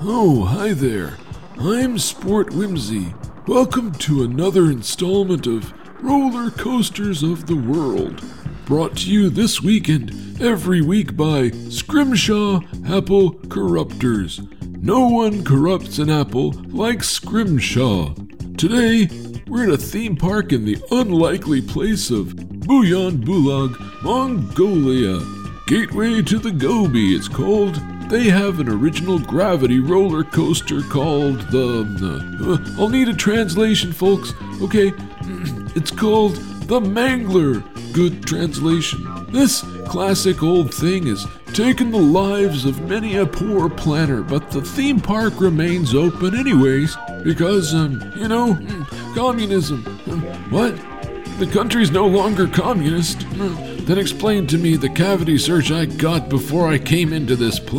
Oh, hi there. I'm Sport Whimsy. Welcome to another installment of Roller Coasters of the World, brought to you this week and every week by Scrimshaw Apple Corruptors. No one corrupts an apple like Scrimshaw. Today, we're at a theme park in the unlikely place of Buyan Bulag, Mongolia. Gateway to the Gobi, it's called. They have an original gravity roller coaster called I'll need a translation, folks. Okay, it's called the Mangler. Good translation. This classic old thing has taken the lives of many a poor planner, but the theme park remains open anyways because, communism. What? The country's no longer communist? Then explain to me the cavity search I got before I came into this place.